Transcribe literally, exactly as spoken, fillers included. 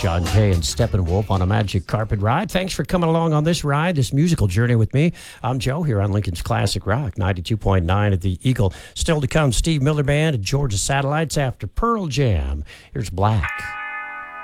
John Kay and Steppenwolf on a magic carpet ride. Thanks for coming along on this ride, this musical journey with me. I'm Joe here on Lincoln's Classic Rock, ninety-two point nine at the Eagle. Still to come, Steve Miller Band and Georgia Satellites after Pearl Jam. Here's Black.